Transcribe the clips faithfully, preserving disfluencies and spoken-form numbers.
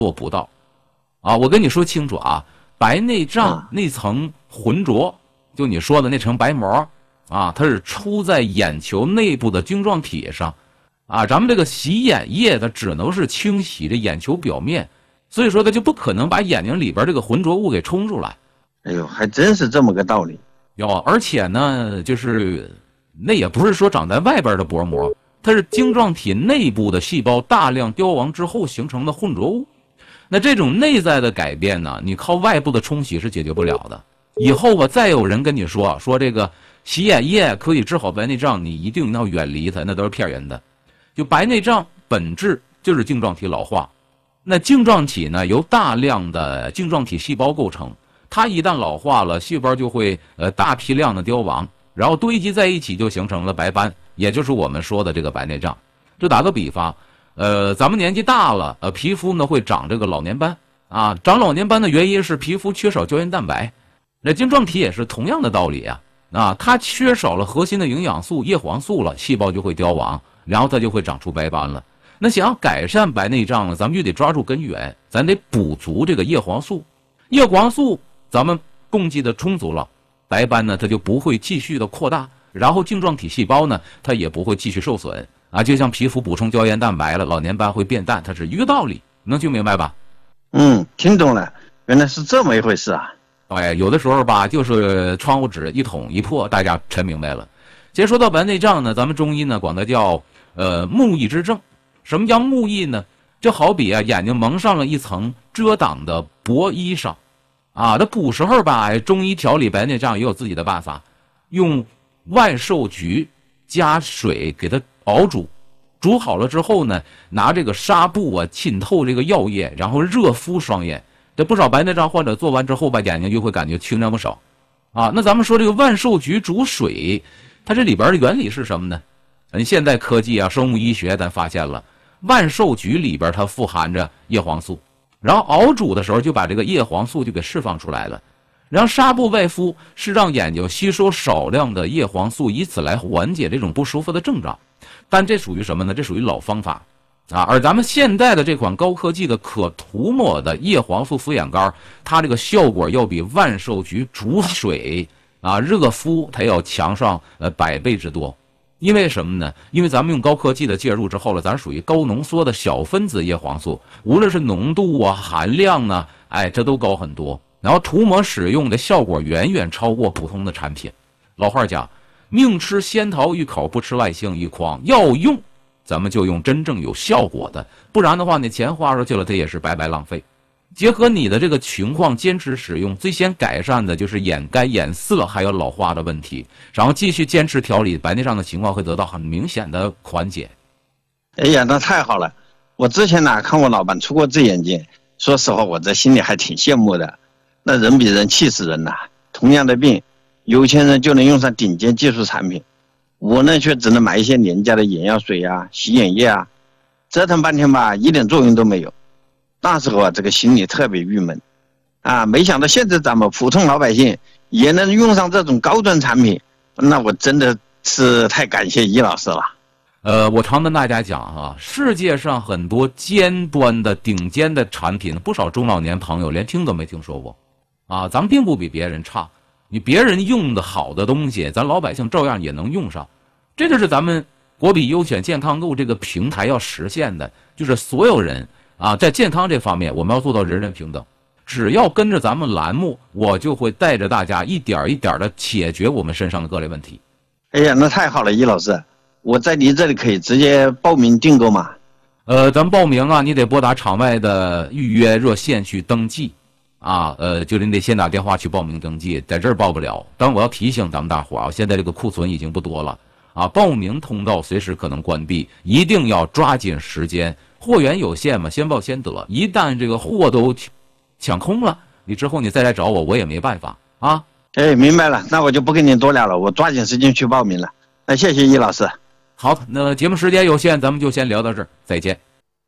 做不到。啊，我跟你说清楚啊，白内障那层浑浊，就你说的那层白膜啊，它是出在眼球内部的晶状体上。啊，咱们这个洗眼液它只能是清洗这眼球表面，所以说它就不可能把眼睛里边这个浑浊物给冲出来。 哎呦，还真是这么个道理。 有，而且呢，就是那也不是说长在外边的薄膜，它是晶状体内部的细胞大量凋亡之后形成的混浊物。那这种内在的改变呢，你靠外部的冲洗是解决不了的。以后吧，再有人跟你说说这个洗眼液可以治好白内障，你一定要远离它，那都是骗人的。就白内障本质就是晶状体老化，那晶状体呢由大量的晶状体细胞构成，它一旦老化了，细胞就会呃大批量的凋亡，然后堆积在一起就形成了白斑，也就是我们说的这个白内障。就打个比方，呃，咱们年纪大了，呃，皮肤呢会长这个老年斑啊，长老年斑的原因是皮肤缺少胶原蛋白，那晶状体也是同样的道理啊，啊，它缺少了核心的营养素叶黄素了，细胞就会凋亡。然后它就会长出白斑了。那想要改善白内障呢，咱们就得抓住根源，咱得补足这个叶黄素。叶黄素咱们供给的充足了，白斑呢它就不会继续的扩大，然后晶状体细胞呢它也不会继续受损啊。就像皮肤补充胶原蛋白了，老年斑会变淡，它是一个道理，能听明白吧？ 嗯，听懂了，原来是这么一回事啊。 哎，有的时候吧，就是窗户纸一捅一破，大家全明白了。其实说到白内障呢，咱们中医呢管它叫呃目翳之症。什么叫目翳呢？就好比啊眼睛蒙上了一层遮挡的薄衣裳啊。它古时候吧，中医调理白内障也有自己的办法，用万寿菊加水给它熬煮，煮好了之后呢，拿这个纱布啊浸透这个药液，然后热敷双眼。这不少白内障患者做完之后吧，眼睛就会感觉清亮不少啊。那咱们说这个万寿菊煮水，它这里边的原理是什么呢？嗯，现代科技啊，生物医学咱发现了，万寿菊里边它富含着叶黄素，然后熬煮的时候就把这个叶黄素就给释放出来了。然后纱布外敷是让眼睛吸收少量的叶黄素，以此来缓解这种不舒服的症状。但这属于什么呢？这属于老方法啊。而咱们现代的这款高科技的可涂抹的叶黄素敷眼膏，它这个效果要比万寿菊煮水啊热敷它要强上呃百倍之多。因为什么呢？因为咱们用高科技的介入之后了，咱属于高浓缩的小分子叶黄素，无论是浓度啊含量呢，哎，这都高很多。然后涂抹使用的效果远远超过普通的产品。老话讲，宁吃仙桃一口，不吃外杏一筐。要用，咱们就用真正有效果的，不然的话，你钱花出去了，它也是白白浪费。结合你的这个情况，坚持使用，最先改善的就是眼干、眼涩还有老花的问题，然后继续坚持调理，白内障的情况会得到很明显的缓解。 哎呀，那太好了！我之前呢看我老板出过这眼镜，说实话，我这心里还挺羡慕的。那人比人气死人呐、啊！同样的病，有钱人就能用上顶尖技术产品，我呢却只能买一些廉价的眼药水啊、洗眼液啊，折腾半天吧，一点作用都没有。那时候啊，这个心里特别郁闷啊！没想到现在咱们普通老百姓也能用上这种高端产品，那我真的是太感谢易老师了。 呃，我常跟大家讲啊，世界上很多尖端的顶尖的产品，不少中老年朋友连听都没听说过啊。咱们并不比别人差，你别人用的好的东西，咱老百姓照样也能用上。这就是咱们国比优选健康购这个平台要实现的，就是所有人啊，在健康这方面，我们要做到人人平等。只要跟着咱们栏目，我就会带着大家一点一点的解决我们身上的各类问题。 哎呀，那太好了，易老师，我在您这里可以直接报名订购吗？ 呃，咱们报名啊，你得拨打场外的预约热线去登记啊。呃，就是你得先打电话去报名登记，在这儿报不了。但我要提醒咱们大伙啊，现在这个库存已经不多了啊，报名通道随时可能关闭，一定要抓紧时间。货源有限嘛，先报先得。一旦这个货都抢空了，你之后你再来找我，我也没办法啊。 哎，明白了，那我就不跟您多聊了，我抓紧时间去报名了。那谢谢易老师。 好，那节目时间有限，咱们就先聊到这儿，再见。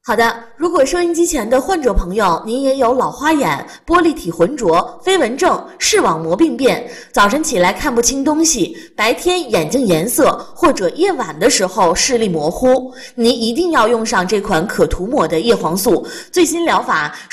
好的，如果收音机前的患者朋友，您也有老花眼、玻璃体浑浊、飞蚊症、视网膜病变，早晨起来看不清东西，白天眼睛颜色，或者夜晚的时候视力模糊，您一定要用上这款可涂抹的叶黄素，最新疗法。